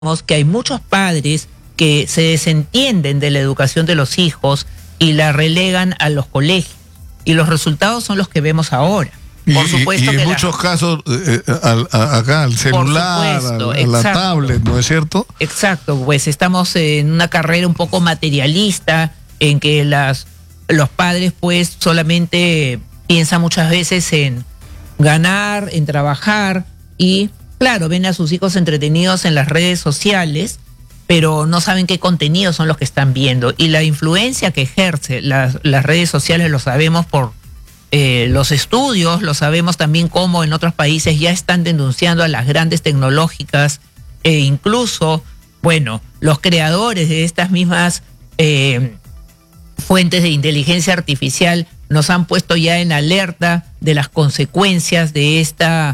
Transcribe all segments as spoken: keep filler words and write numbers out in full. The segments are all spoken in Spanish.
que hay muchos padres que se desentienden de la educación de los hijos y la relegan a los colegios. Y los resultados son los que vemos ahora. Por y, supuesto y en que muchos la... casos, eh, al, a, acá al celular, supuesto, a, a la tablet, ¿no es cierto? Exacto, pues estamos en una carrera un poco materialista, en que las, los padres pues solamente piensan muchas veces en ganar, en trabajar y... Claro, ven a sus hijos entretenidos en las redes sociales, pero no saben qué contenidos son los que están viendo. Y la influencia que ejerce las, las redes sociales lo sabemos por eh, los estudios, lo sabemos también cómo en otros países ya están denunciando a las grandes tecnológicas e incluso, bueno, los creadores de estas mismas eh, fuentes de inteligencia artificial nos han puesto ya en alerta de las consecuencias de esta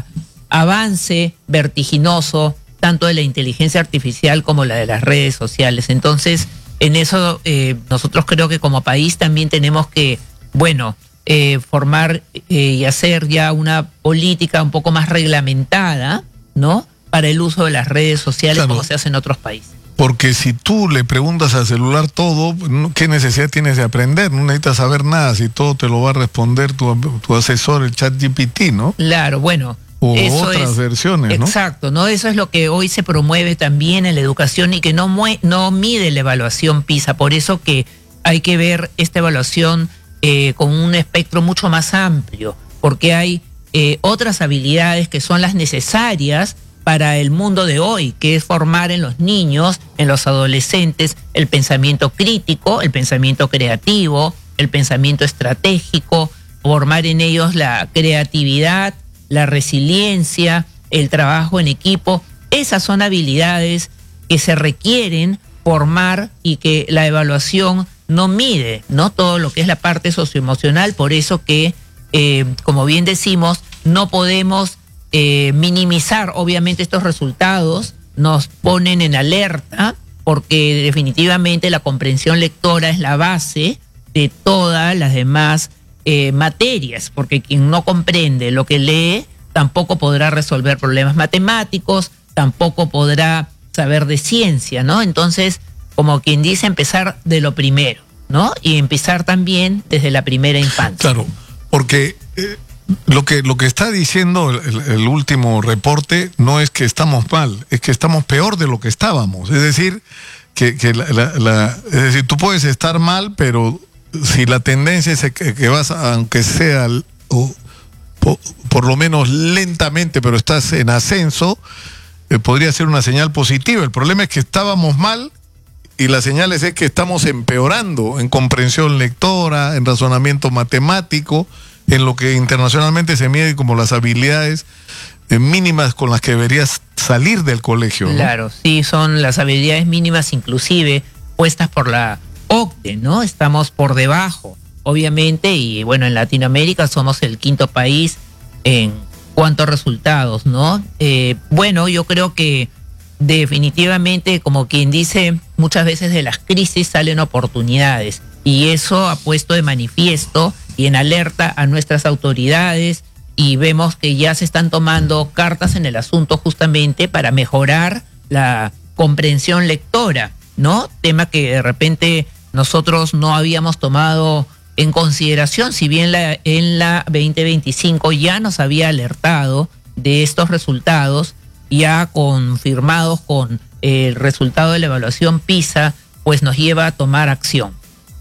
avance vertiginoso tanto de la inteligencia artificial como la de las redes sociales. Entonces, en eso eh, nosotros creo que como país también tenemos que, bueno, eh, formar eh, y hacer ya una política un poco más reglamentada, ¿no?, para el uso de las redes sociales, claro, como se hace en otros países. Porque si tú le preguntas al celular todo, ¿qué necesidad tienes de aprender? No necesitas saber nada, si todo te lo va a responder tu, tu asesor, el ChatGPT, ¿no? Claro, bueno. O eso otras es, versiones, ¿no? Exacto, ¿no? Eso es lo que hoy se promueve también en la educación y que no, mue no mide la evaluación PISA. Por eso que hay que ver esta evaluación eh, con un espectro mucho más amplio, porque hay eh, otras habilidades que son las necesarias para el mundo de hoy, que es formar en los niños, en los adolescentes, el pensamiento crítico, el pensamiento creativo, el pensamiento estratégico, formar en ellos la creatividad, la resiliencia, el trabajo en equipo. Esas son habilidades que se requieren formar y que la evaluación no mide, ¿no? Todo lo que es la parte socioemocional, por eso que, eh, como bien decimos, no podemos eh, minimizar, obviamente estos resultados nos ponen en alerta, porque definitivamente la comprensión lectora es la base de todas las demás Eh, materias, porque quien no comprende lo que lee tampoco podrá resolver problemas matemáticos, tampoco podrá saber de ciencia, ¿no? Entonces, como quien dice, empezar de lo primero, ¿no? Y empezar también desde la primera infancia. Claro, porque eh, lo que lo que está diciendo el, el último reporte no es que estamos mal, es que estamos peor de lo que estábamos. Es decir, que, que la, la, la, es decir, tú puedes estar mal, pero si la tendencia es que, que vas, a, aunque sea o, por, por lo menos lentamente, pero estás en ascenso, eh, podría ser una señal positiva. El problema es que estábamos mal y la señal es que estamos empeorando en comprensión lectora, en razonamiento matemático, en lo que internacionalmente se mide como las habilidades eh, mínimas con las que deberías salir del colegio, ¿no? Claro, sí, son las habilidades mínimas inclusive puestas por la O C D E, ¿no? Estamos por debajo, obviamente, y bueno, en Latinoamérica somos el quinto país en cuanto a resultados, ¿no? Eh, bueno, yo creo que definitivamente, como quien dice, muchas veces de las crisis salen oportunidades, y eso ha puesto de manifiesto y en alerta a nuestras autoridades, y vemos que ya se están tomando cartas en el asunto justamente para mejorar la comprensión lectora, ¿no? Tema que de repente nosotros no habíamos tomado en consideración, si bien la, en la veinte veinticinco ya nos había alertado de estos resultados, ya confirmados con el resultado de la evaluación PISA, pues nos lleva a tomar acción.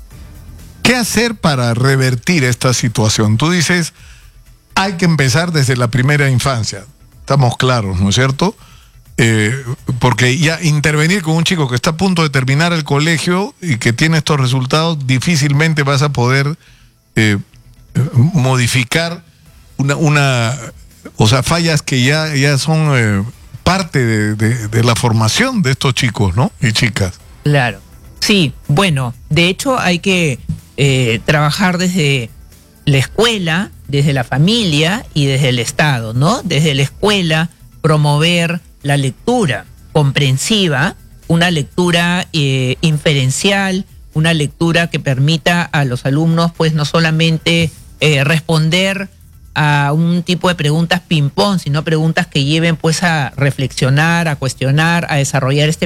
¿Qué hacer para revertir esta situación? Tú dices, hay que empezar desde la primera infancia. Estamos claros, ¿no es cierto? Eh, porque ya intervenir con un chico que está a punto de terminar el colegio y que tiene estos resultados, difícilmente vas a poder eh, modificar una, una, o sea, fallas que ya, ya son eh, parte de, de, de la formación de estos chicos, ¿no? Y chicas. Claro, sí, bueno, de hecho hay que eh, trabajar desde la escuela, desde la familia y desde el Estado, ¿no? Desde la escuela, promover la lectura comprensiva, una lectura eh, inferencial, una lectura que permita a los alumnos pues no solamente eh, responder a un tipo de preguntas ping-pong, sino preguntas que lleven pues a reflexionar, a cuestionar, a desarrollar este